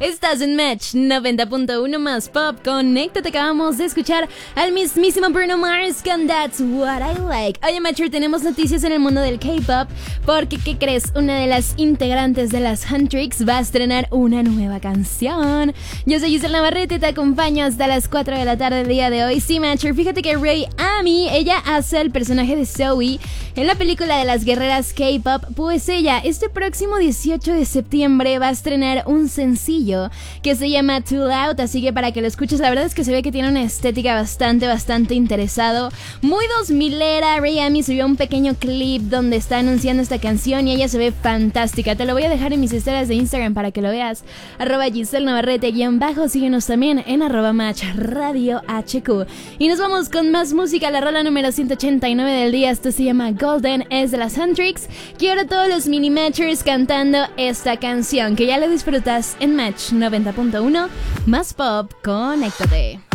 Estás en Match 90.1 más Pop. Conéctate, acabamos de escuchar al mismísimo Bruno Mars con That's What I Like. Oye, Matcher, tenemos noticias en el mundo del K-pop porque, ¿qué crees? Una de las integrantes de las Huntrix va a estrenar una nueva canción. Yo soy Giselle Navarrete y te acompaño hasta las 4 de la tarde del día de hoy. Sí, Matcher, fíjate que Ray Ami, ella hace el personaje de Zoe en la película de las guerreras K-pop. Pues ella, este próximo 18 de septiembre va a estrenar un sencillo que se llama Too Loud, así que para que lo escuches, la verdad es que se ve que tiene una estética bastante interesado, muy 2000era. Ray Ami subió un pequeño clip donde está anunciando esta canción y ella se ve fantástica. Te lo voy a dejar en mis historias de Instagram para que lo veas, @Giselle Navarrete _ síguenos también en @MatchRadioHQ. Y nos vamos con más música, la rola número 189 del día. Esto se llama Golden, es de las Huntrix. Quiero a todos los mini matchers cantando esta canción, que ya la disfrutas en Match 90.1 más Pop. Conéctate.